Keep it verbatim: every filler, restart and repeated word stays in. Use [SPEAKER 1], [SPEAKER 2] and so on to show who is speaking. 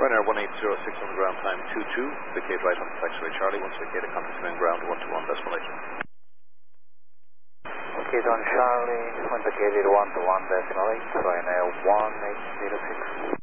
[SPEAKER 1] Ryanair one eight zero six on the ground, time two two, vacate right on taxiway Charlie, once vacated, contact main ground one two one decimal eight.
[SPEAKER 2] Okay, on Charlie, when vacated one two one decimal eight, Ryanair one eight zero six.